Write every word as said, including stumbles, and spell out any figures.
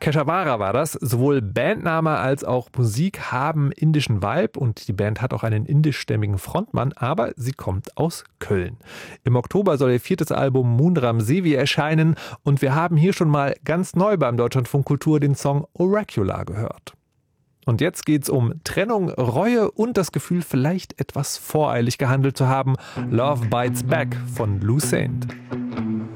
Keshavara war das. Sowohl Bandname als auch Musik haben indischen Vibe und die Band hat auch einen indischstämmigen Frontmann, aber sie kommt aus Köln. Im Oktober soll ihr viertes Album Moonram Sevi erscheinen und wir haben hier schon mal ganz neu beim Deutschlandfunk Kultur den Song Oracular gehört. Und jetzt geht's um Trennung, Reue und das Gefühl, vielleicht etwas voreilig gehandelt zu haben. Love Bites Back von Lou Saint.